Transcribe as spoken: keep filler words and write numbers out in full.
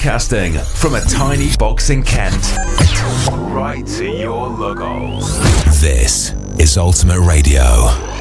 Broadcasting from a tiny box in Kent, right to your logos. This is Ultimate Radio.